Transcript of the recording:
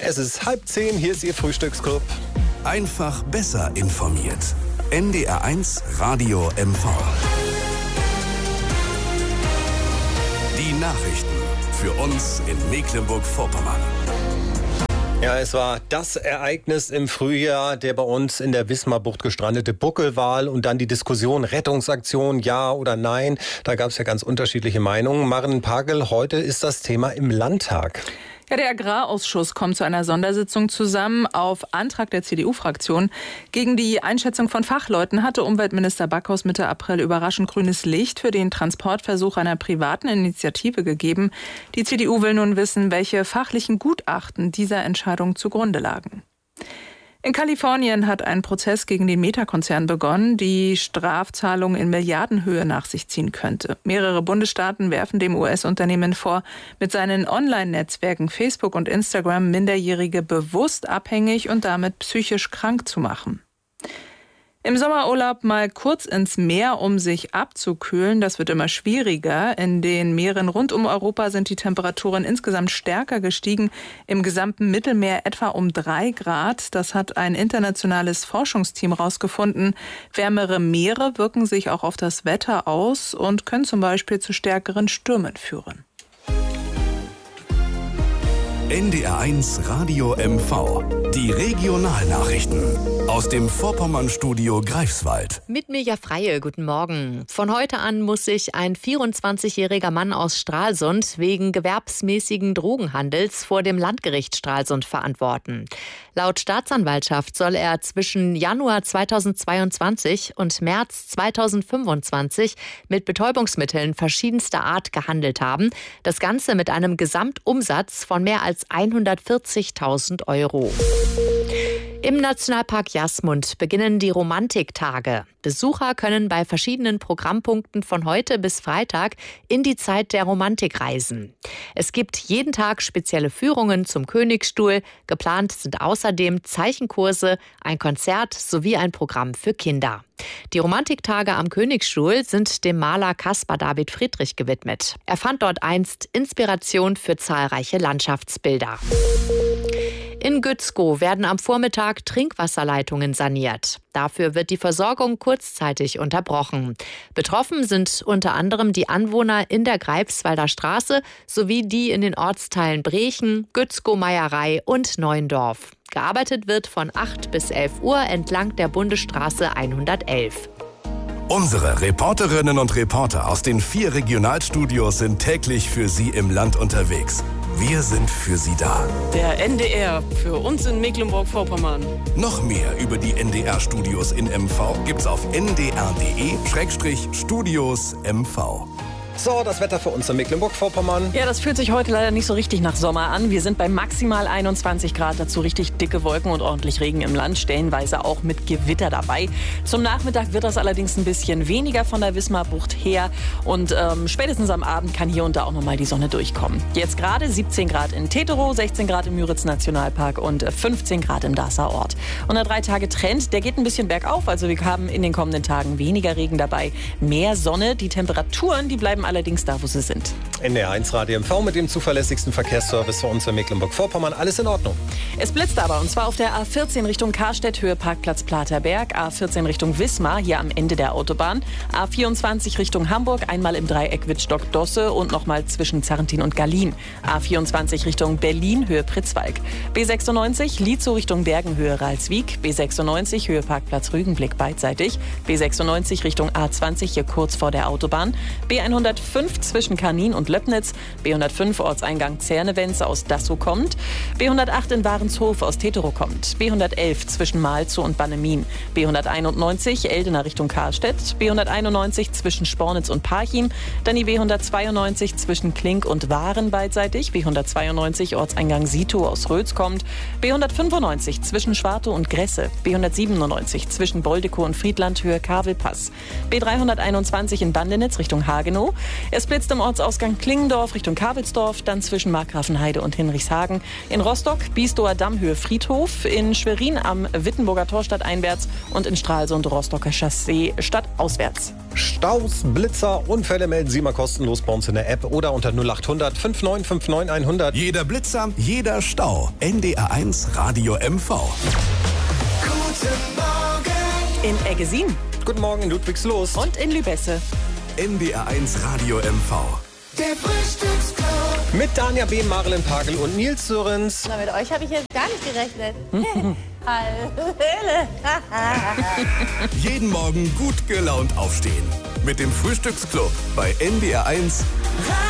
Es ist 9:30, hier ist Ihr Frühstücksclub. Einfach besser informiert. NDR1 Radio MV. Die Nachrichten für uns in Mecklenburg-Vorpommern. Ja, es war das Ereignis im Frühjahr, der bei uns in der Wismarbucht gestrandete Buckelwal und dann die Diskussion Rettungsaktion, ja oder nein. Da gab es ja ganz unterschiedliche Meinungen. Maren Pagel, heute ist das Thema im Landtag. Ja, der Agrarausschuss kommt zu einer Sondersitzung zusammen auf Antrag der CDU-Fraktion. Gegen die Einschätzung von Fachleuten hatte Umweltminister Backhaus Mitte April überraschend grünes Licht für den Transportversuch einer privaten Initiative gegeben. Die CDU will nun wissen, welche fachlichen Gutachten dieser Entscheidung zugrunde lagen. In Kalifornien hat ein Prozess gegen den Meta-Konzern begonnen, die Strafzahlungen in Milliardenhöhe nach sich ziehen könnte. Mehrere Bundesstaaten werfen dem US-Unternehmen vor, mit seinen Online-Netzwerken Facebook und Instagram Minderjährige bewusst abhängig und damit psychisch krank zu machen. Im Sommerurlaub mal kurz ins Meer, um sich abzukühlen. Das wird immer schwieriger. In den Meeren rund um Europa sind die Temperaturen insgesamt stärker gestiegen. Im gesamten Mittelmeer etwa um 3 Grad. Das hat ein internationales Forschungsteam herausgefunden. Wärmere Meere wirken sich auch auf das Wetter aus und können zum Beispiel zu stärkeren Stürmen führen. NDR1 Radio MV. Die Regionalnachrichten aus dem Vorpommern-Studio Greifswald. Mit Mirja Freie, guten Morgen. Von heute an muss sich ein 24-jähriger Mann aus Stralsund wegen gewerbsmäßigen Drogenhandels vor dem Landgericht Stralsund verantworten. Laut Staatsanwaltschaft soll er zwischen Januar 2022 und März 2025 mit Betäubungsmitteln verschiedenster Art gehandelt haben. Das Ganze mit einem Gesamtumsatz von mehr als 140.000 Euro. Im Nationalpark Jasmund beginnen die Romantiktage. Besucher können bei verschiedenen Programmpunkten von heute bis Freitag in die Zeit der Romantik reisen. Es gibt jeden Tag spezielle Führungen zum Königsstuhl. Geplant sind außerdem Zeichenkurse, ein Konzert sowie ein Programm für Kinder. Die Romantiktage am Königsstuhl sind dem Maler Caspar David Friedrich gewidmet. Er fand dort einst Inspiration für zahlreiche Landschaftsbilder. In Gützkow werden am Vormittag Trinkwasserleitungen saniert. Dafür wird die Versorgung kurzzeitig unterbrochen. Betroffen sind unter anderem die Anwohner in der Greifswalder Straße sowie die in den Ortsteilen Brechen, Gützkow, Meierei und Neuendorf. Gearbeitet wird von 8 bis 11 Uhr entlang der Bundesstraße 111. Unsere Reporterinnen und Reporter aus den 4 Regionalstudios sind täglich für Sie im Land unterwegs. Wir sind für Sie da. Der NDR für uns in Mecklenburg-Vorpommern. Noch mehr über die NDR-Studios in MV gibt's auf ndr.de/Studios MV. So, das Wetter für uns in Mecklenburg-Vorpommern. Ja, das fühlt sich heute leider nicht so richtig nach Sommer an. Wir sind bei maximal 21 Grad, dazu richtig dicke Wolken und ordentlich Regen im Land, stellenweise auch mit Gewitter dabei. Zum Nachmittag wird das allerdings ein bisschen weniger von der Wismarbucht her und spätestens am Abend kann hier und da auch nochmal die Sonne durchkommen. Jetzt gerade 17 Grad in Teterow, 16 Grad im Müritz-Nationalpark und 15 Grad im Dahser Ort. Und der 3-Tage-Trend, der geht ein bisschen bergauf, also wir haben in den kommenden Tagen weniger Regen dabei, mehr Sonne. Die Temperaturen, die bleiben allerdings da, wo sie sind. NDR1 Radio MV mit dem zuverlässigsten Verkehrsservice für uns in Mecklenburg-Vorpommern. Alles in Ordnung. Es blitzt aber, und zwar auf der A14 Richtung Karstedt, Höhe Parkplatz Platerberg, A14 Richtung Wismar, hier am Ende der Autobahn, A24 Richtung Hamburg, einmal im Dreieck Wittstock-Dosse und nochmal zwischen Zarrentin und Gallien, A24 Richtung Berlin, Höhe Pritzwalk, B96 Lietzow Richtung Bergen, Höhe Ralswiek, B96 Höhe Parkplatz Rügenblick beidseitig, B96 Richtung A20 hier kurz vor der Autobahn, B105 zwischen Kanin und Löppnitz, B105 Ortseingang Zernewenz aus Dassow kommt, B108 in Warenshof aus Teterow kommt, B111 zwischen Malzow und Bannemin, B191 Eldener Richtung Karstedt, B191 zwischen Spornitz und Parchim, dann die B192 zwischen Klink und Waren beidseitig, B192 Ortseingang Sitow aus Rötz kommt, B195 zwischen Schwartow und Gresse, B197 zwischen Boldekow und Friedland Höhe Kavelpass, B321 in Bandenitz Richtung Hagenow, Es blitzt im Ortsausgang Klingendorf Richtung Kabelsdorf, dann zwischen Markgrafenheide und Hinrichshagen. In Rostock Biesdower Dammhöhe Friedhof, in Schwerin am Wittenburger Tor stadteinwärts und in Stralsund Rostocker Chaussee stadtauswärts. Staus, Blitzer, Unfälle melden Sie mal kostenlos bei uns in der App oder unter 0800 5959 100. Jeder Blitzer, jeder Stau. NDR1 Radio MV. Guten Morgen. In Eggesin Guten Morgen in Ludwigslust. und in Lübesse. NDR1 Radio MV. Der Frühstücksclub. Mit Danja B., Marilyn Pagel und Nils Sörens. Na, mit euch habe ich jetzt gar nicht gerechnet. Jeden Morgen gut gelaunt aufstehen. Mit dem Frühstücksclub bei NDR1